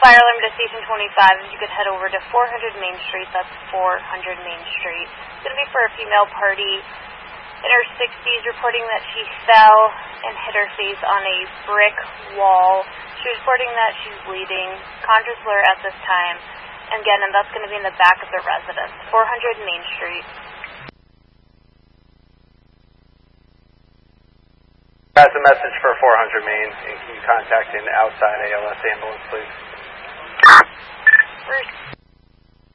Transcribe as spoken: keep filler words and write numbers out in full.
fire alarm to Station twenty-five. If you could head over to four hundred Main Street. That's four hundred Main Street. It's going to be for a female party in her sixties, reporting that she fell and hit her face on a brick wall. She was reporting that she's bleeding, conscious blur at this time. And again, and that's going to be in the back of the residence, four hundred Main Street. Pass a message for four hundred Main, and can you contact an outside A L S ambulance, please? First.